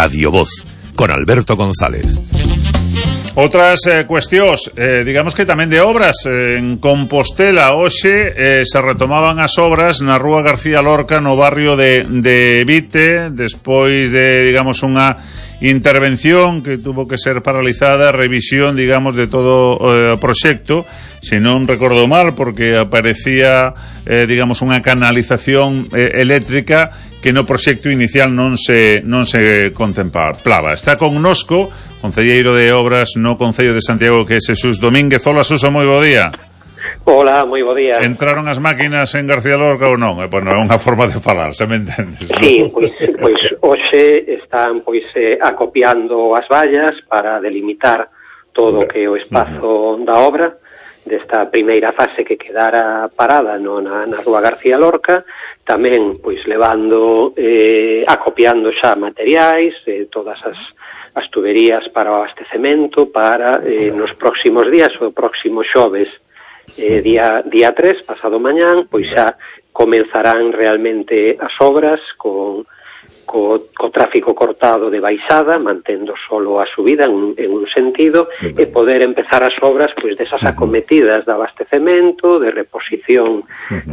Radio Voz, con Alberto González. Outras cuestións, digamos que tamén de obras. En Compostela hoxe se retomaban as obras na Rúa García Lorca, no barrio de Vite, despois de, digamos, unha intervención que tuvo que ser paralizada, revisión, digamos, de todo o proxecto, se non recordo mal, porque aparecía, digamos, unha canalización eléctrica que no proxecto inicial non se contemplaba. Está connosco concelleiro de Obras no Concello de Santiago, que é Xesús Domínguez. Hola, Suso, moi bo día. Hola, moi bo día. Entraron as máquinas en García Lorca ou non? Pois non é unha forma de falar, se me entendes, non? Sí, pois hoxe están acopiando as vallas para delimitar todo o que o espazo da obra desta primeira fase que quedara parada na Rúa García Lorca, tamén levando acopiando xa materiais, todas as tuberías para o abastecemento para nos próximos días, o próximo xoves, día 3, pasado mañán, pois xa comenzarán realmente as obras co tráfico cortado de baixada, mantendo solo a subida en un sentido, e poder empezar as obras desas acometidas de abastecemento, de reposición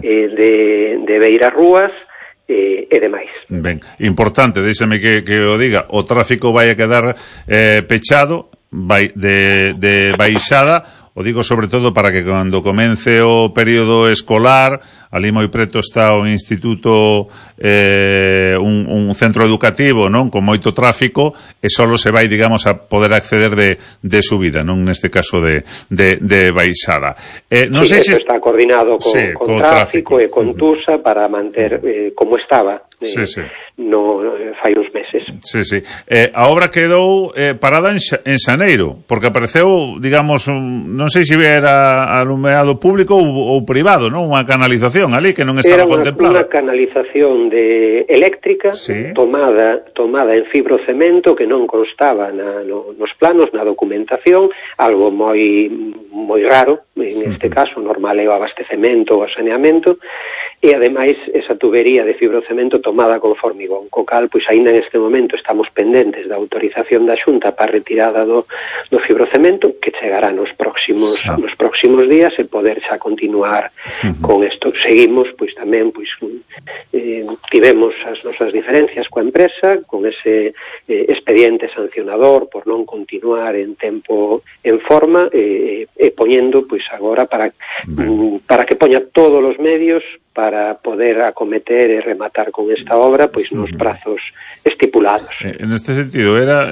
de beiras rúas e demais. Ben, importante, déxame que o diga, o tráfico vai a quedar pechado de baixada. O digo sobre todo para que cando comence o período escolar, ali moi preto está o instituto, un centro educativo, non, con moito tráfico, e solo se vai, digamos, a poder acceder de subida, non neste caso de baixada. Non sei se está coordinado con tráfico e con TUSA para manter como estaba fai uns meses. Sí. A obra quedou parada en xaneiro, porque apareceu, digamos, non sei se era alumeado público ou privado, non? Unha canalización ali que non estaba contemplada. Era unha canalización eléctrica, tomada en fibrocemento, que non constaba nos planos, na documentación, algo moi raro, en este caso, normal é o abastecemento ou o saneamento, e ademais esa tubería de fibrocemento tomada con formigón, co cal, aínda en este momento estamos pendentes da autorización da Xunta para a retirada do fibrocemento, que chegará nos próximos días, e poder xa continuar con isto. Seguimos, tamén, tivemos as nosas diferencias coa empresa, con ese expediente sancionador por non continuar en tempo en forma, e poñendo, agora, para que poña todos os medios para poder acometer e rematar con esta obra nos prazos estipulados. En este sentido, era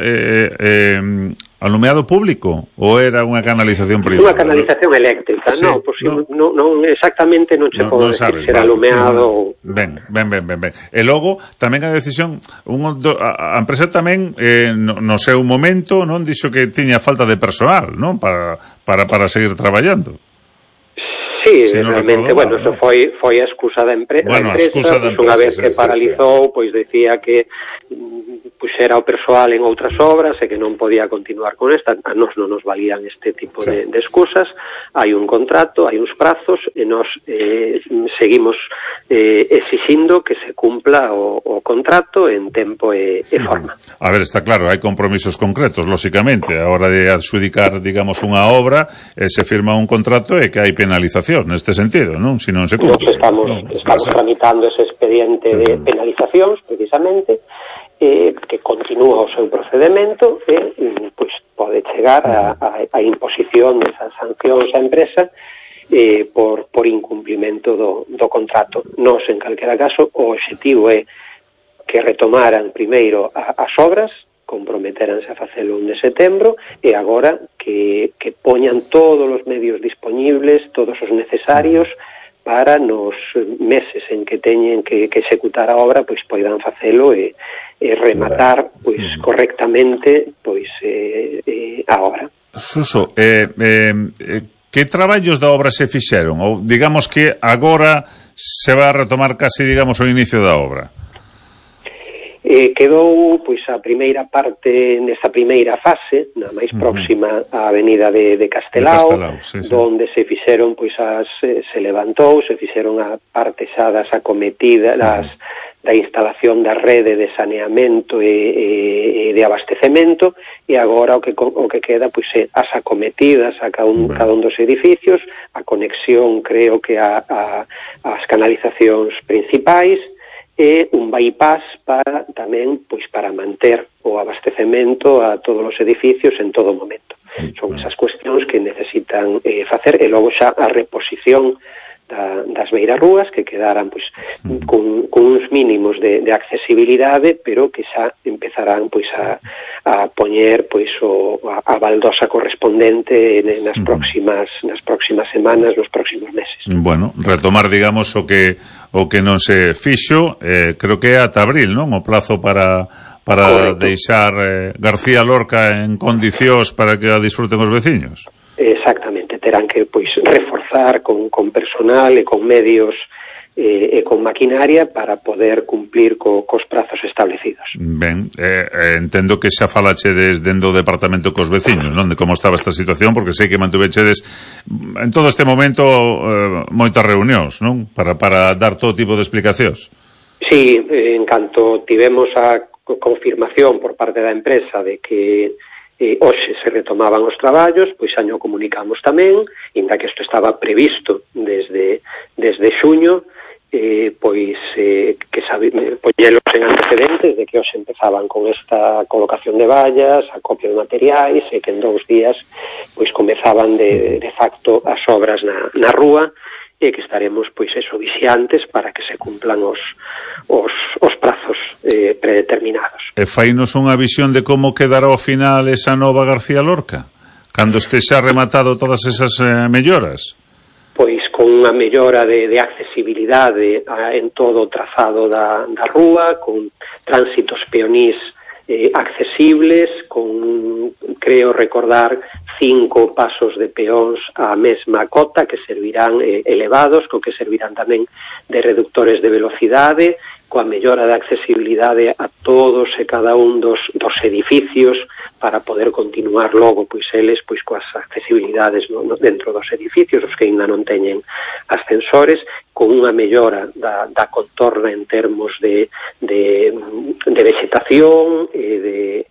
alumeado público ou era unha canalización privada? Unha canalización eléctrica, sí, non exactamente, non se pode decir ser alumeado. Ben. E logo, tamén a decisión, a empresa tamén, no seu momento, non dixo que tiña falta de personal, non, para seguir traballando. Sí, realmente, eso foi a excusa da empresa, unha vez que paralizou, decía que puxera o persoal en outras obras e que non podía continuar con esta. A nos non nos valían este tipo de excusas. Hai un contrato, hai uns prazos, e nos seguimos exixindo que se cumpla o contrato en tempo e forma. A ver, está claro, hai compromisos concretos, lóxicamente, a hora de adxudicar, digamos, unha obra, se firma un contrato e que hai penalizacións neste sentido, non? Se non se cumple. Estamos tramitando ese expediente de penalizacións, precisamente, que continúa o seu procedimento e pode chegar a imposición desas sancións á empresa por incumplimento do contrato. Nos, en calquera caso, o obxectivo é que retomaran primeiro as obras, comprometeranse a facelo 1 de setembro, e agora que poñan todos os medios disponibles, todos os necesarios, para nos meses en que teñen que executar a obra, poidan facelo e rematar correctamente a obra. Suso, que traballos da obra se fixeron? Ou digamos que agora se vai a retomar casi, digamos, o inicio da obra? Quedou a primeira parte nesta primeira fase, na máis próxima á avenida de Castelao, donde se fixeron se levantou, se fixeron a parte xa das acometidas, instalación da rede de saneamento e de abastecemento, e agora o que queda pois é as acometidas a cada un dos edificios, a conexión creo que as canalizacións principais e un bypass para tamén pois para manter o abastecemento a todos os edificios en todo momento. Son esas cuestións que necesitan facer, e logo xa a reposición das beirarrúas que quedaran pois con uns mínimos de accesibilidade, pero que xa empezarán pois a poñer pois a baldosa correspondente nas próximas semanas, nos próximos meses. Bueno, retomar, digamos, o que non se fixo, creo que é ata abril, non? O plazo para deixar García Lorca en condicións para que a disfruten os veciños. Exactamente, terán que pois reforzar con personal e con medios e con maquinaria para poder cumplir cos prazos establecidos. Ben, entendo que xa falachedes dentro do departamento cos veciños, non? De como estaba esta situación, porque sei que mantuvechedes en todo este momento moitas reunións, non? Para dar todo tipo de explicacións. Sí, en canto tivemos a confirmación por parte da empresa de que hoxe se retomaban os traballos, pois xa o comunicamos tamén, inda que isto estaba previsto desde xuño, pois que poñelos en antecedentes de que hoxe empezaban con esta colocación de vallas, acopio de materiais, e que en 2 días pois comezaban de facto as obras na rúa, e que estaremos pois vixiantes para que se cumplan os prazos predeterminados. E fainos unha visión de como quedará ao final esa nova García Lorca, cando estexa rematado todas esas melloras? Pois con unha mellora de accesibilidade en todo o trazado da rúa, con tránsitos peonís accesibles, con, creo recordar, 5 pasos de peóns á mesma cota que servirán elevados, co que servirán tamén de reductores de velocidade, coa mellora de accesibilidade a todos e cada un dos edificios para poder continuar logo pois eles pois coas accesibilidades dentro dos edificios, os que ainda non teñen ascensores, con unha mellora da contorna en termos de vegetación e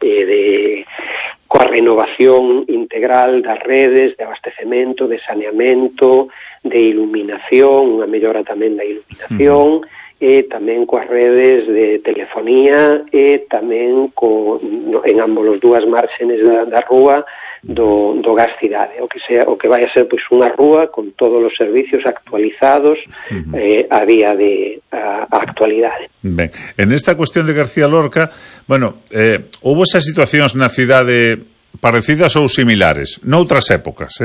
coa renovación integral das redes de abastecemento, de saneamento, de iluminación, unha mellora tamén da iluminación, e tamén coas redes de telefonía e tamén en ambos os dúas márgenes da rúa do gas cidade, o que vai a ser pois unha rúa con todos os servicios actualizados a día de a actualidade. Ben, en esta cuestión de García Lorca, bueno, houve esas situacións na cidade parecidas ou similares noutras épocas,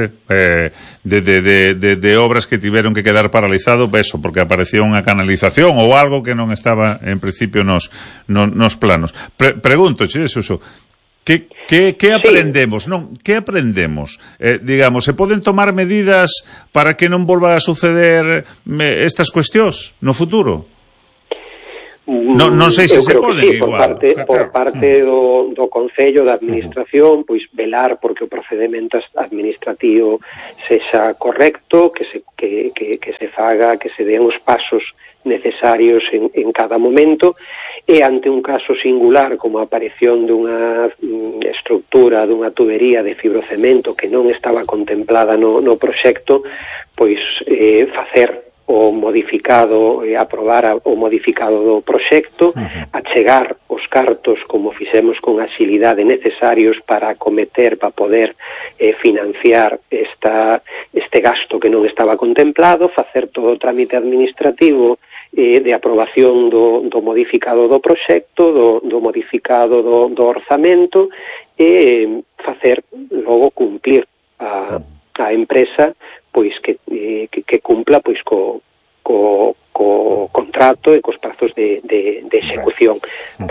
de obras que tiveron que quedar paralizado porque apareció unha canalización ou algo que non estaba en principio nos planos. Pregunto, Suso, que aprendemos, non? Que aprendemos? Digamos, se poden tomar medidas para que non volva a suceder estas cuestións no futuro? Non sei se se pode igual. Por parte do Concello da Administración, pois velar porque o procedemento administrativo sexa correcto, que se faga, que se den os pasos necesarios en cada momento, e ante un caso singular como a aparición dunha estructura, dunha tubería de fibrocemento que non estaba contemplada no proxecto, pois facer o modificado, aprobar o modificado do proxecto, achegar os cartos como fixemos con axilidade necesarios para acometer, para poder financiar este gasto que non estaba contemplado, facer todo o trámite administrativo de aprobación do modificado do proxecto, do modificado do orzamento, e facer logo cumplir a empresa pois que cumpla pois co contrato e cos prazos de execución.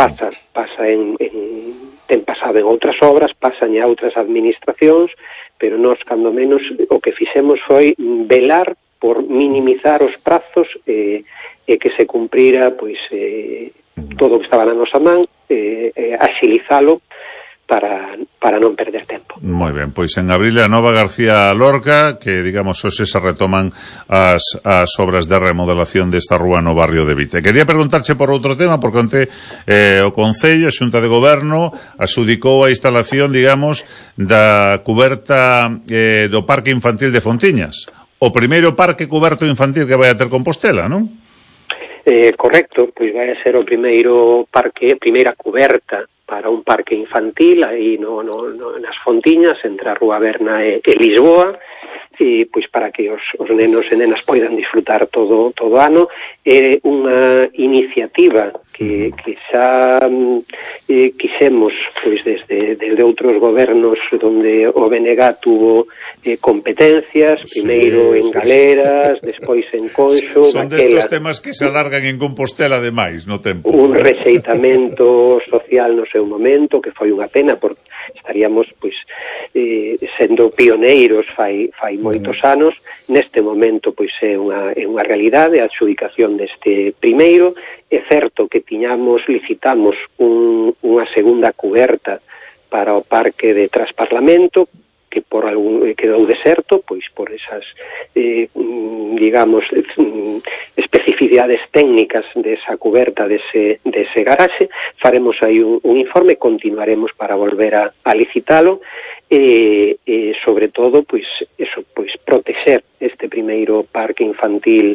Ten pasado en outras obras, pasan a outras administracións, pero nós, cando menos, o que fixemos foi velar por minimizar os prazos e que se cumprira pois todo o que estaba na nosa man, axilizalo para non perder tempo. Moi ben, pois en abril a Nova García Lorca, que digamos hoxe se retoman as obras de remodelación desta rúa no barrio de Vite. Quería preguntarche por outro tema, porque onte o Concello, a Xunta de Goberno, adxudicou a instalación, digamos, da cuberta do Parque Infantil de Fontiñas. O primeiro parque cuberto infantil que vai a ter Compostela, non? Correcto, pois vai a ser o primeira cuberta para un parque infantil aí nas Fontiñas, entre a Rúa Berna e Lisboa, e pois para que os nenos e nenas poidan disfrutar todo o ano. É unha iniciativa que xa quixemos pois desde outros gobernos onde o BNG tuvo competencias, primeiro en Galeras, despois en Conxo. Son destes temas que se alargan en Compostela ademais no tempo. Un rexeitamento social no seu momento, que foi unha pena, porque estaríamos pois sendo pioneiros fai moitos anos. Neste momento pois é unha realidade a adxudicación deste primeiro. É certo que licitamos unha segunda cuberta para o parque de Trasparlamento, que por algún quedou deserto, pois por esas digamos especificidades técnicas desa cuberta dese garaxe. Faremos aí un informe, continuaremos para volver a licitalo e sobre todo pois eso, pois protexer este primeiro parque infantil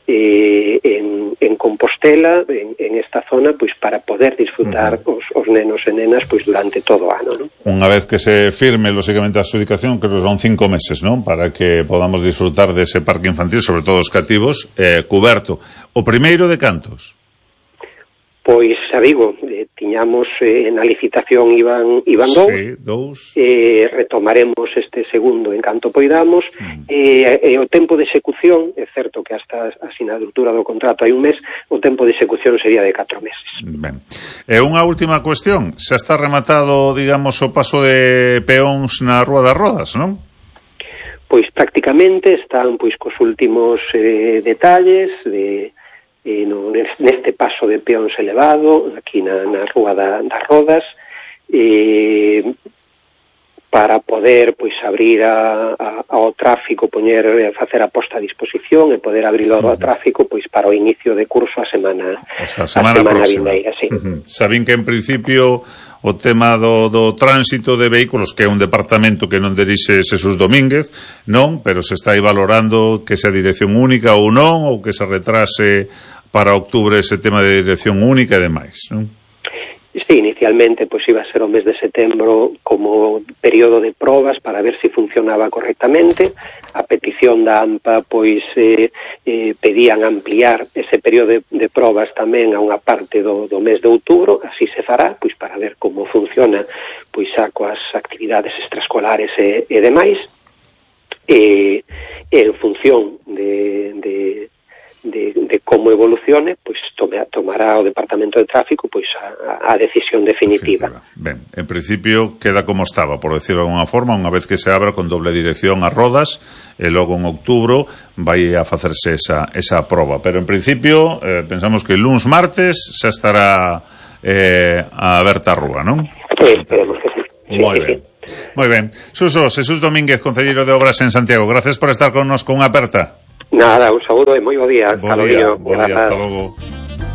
en Compostela, en esta zona, pois para poder disfrutar os nenos e nenas pois durante todo o ano, non? Unha vez que se firme lógicamente a adxudicación, creo que son 5 meses, non? Para que podamos disfrutar dese parque infantil, sobre todo os cativos, cuberto. O primeiro de cantos? Pois, xa digo, tiñamos na licitación iban dous, retomaremos este segundo en canto poidamos, e o tempo de execución, é certo que hasta a sinatura do contrato hai un mes, o tempo de execución sería de 4 meses. Ben. E unha última cuestión, xa está rematado, digamos, o paso de peóns na Rúa das Rodas, non? Pois prácticamente están pois cos últimos detalles neste paso de peóns elevado aquí na Rúa das Rodas, para poder pois abrir ao tráfico, facer a posta a disposición e poder abrilo ao tráfico pois para o inicio de curso a semana vindeira, sí. Sabín que en principio o tema do tránsito de vehículos, que é un departamento que non dirixe Xesús Domínguez, non, pero se está aí valorando que sea dirección única ou non, ou que se retrase para octubre ese tema de dirección única e demais, non? Sí, inicialmente pois iba a ser o mes de setembro como período de probas para ver se funcionaba correctamente. A petición da AMPA pois pedían ampliar ese período de probas tamén a unha parte do mes de outubro, así se fará, pois para ver como funciona pois xa coas actividades extraescolares e demais, e en función de como evolucione, pois tomará o Departamento de Tráfico pois a decisión definitiva. Ben, en principio queda como estaba, por decirlo de alguna forma, unha vez que se abra con doble dirección a Rodas, e logo en outubro vai a facerse esa proba, pero en principio pensamos que luns, martes xa estará aberta a rúa, non? Esperemos que sí. Moi ben. Moi ben. Xesús Domínguez, concelleiro de Obras en Santiago, gracias por estar connosco, unha aperta. Nada, un saúdo e moi bo día. Bo día, hasta logo.